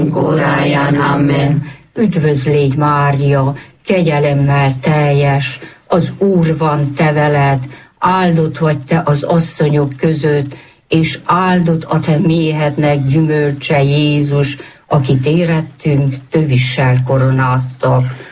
óráján. Amen. Üdvözl légy, Mária, kegyelemmel teljes, az Úr van te veled, áldott vagy te az asszonyok között, és áldott a te méhednek gyümölcse, Jézus, akit érettünk tövissel koronáztak.